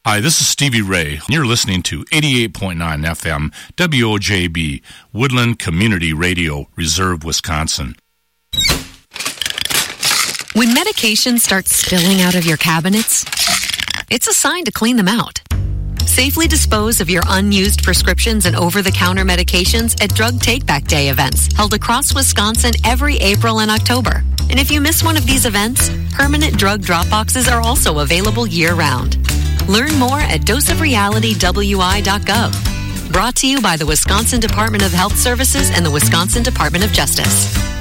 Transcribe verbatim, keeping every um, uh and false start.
Hi, this is Stevie Ray. You're listening to eighty-eight point nine F M W O J B, Woodland Community Radio, Reserve, Wisconsin. When medications start spilling out of your cabinets, it's a sign to clean them out. Safely dispose of your unused prescriptions and over-the-counter medications at Drug Take-Back Day events held across Wisconsin every April and October. And if you miss one of these events, permanent drug drop boxes are also available year-round. Learn more at dose of reality w i dot gov. Brought to you by the Wisconsin Department of Health Services and the Wisconsin Department of Justice.